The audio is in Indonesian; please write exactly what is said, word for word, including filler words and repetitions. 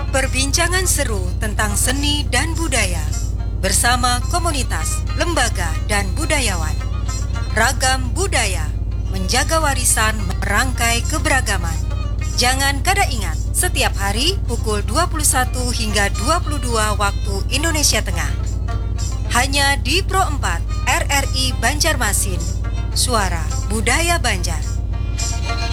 Perbincangan seru tentang seni dan budaya bersama komunitas, lembaga, dan budayawan. Ragam budaya, menjaga warisan, merangkai keberagaman. Jangan kada ingat, setiap hari pukul dua puluh satu hingga dua puluh dua waktu Indonesia Tengah. Hanya di Pro empat R R I Banjarmasin, Suara Budaya Banjar.